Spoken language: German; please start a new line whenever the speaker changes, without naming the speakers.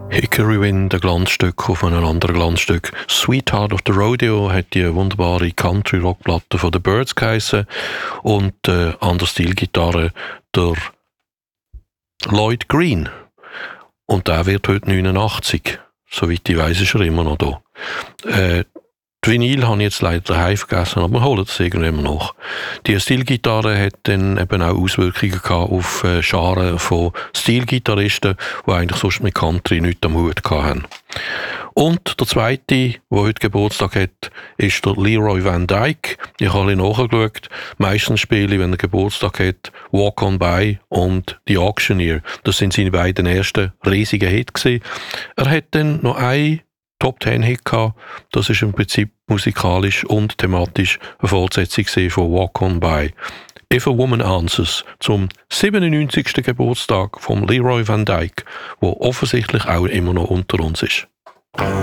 Hickory Wind, ein Glanzstück auf einem anderen Glanzstück. Sweetheart of the Rodeo hat die wunderbare Country-Rock-Platte von The Byrds geheissen und an der Stilgitarre der Lloyd Green. Und der wird heute 89. Soweit ich weiss, ist er immer noch da. Die Vinyl habe ich jetzt leider daheim vergessen, aber wir holen es irgendwann nach. Die Stilgitarre hat dann eben auch Auswirkungen gehabt auf Scharen von Stilgitarristen, die eigentlich sonst mit Country nichts am Hut hatten. Und der zweite, der heute Geburtstag hat, ist der Leroy Van Dyke. Ich habe ein bisschen nachgeschaut. Meistens spiele ich, wenn er Geburtstag hat, Walk On By und The Auctioneer. Das sind seine beiden ersten riesigen Hits gewesen. Er hat dann noch ein Top 10 Hit gehabt. Das ist im Prinzip musikalisch und thematisch eine Fortsetzung von Walk On By. If a Woman Answers zum 97. Geburtstag von Leroy Van Dyke, der offensichtlich auch immer noch unter uns ist.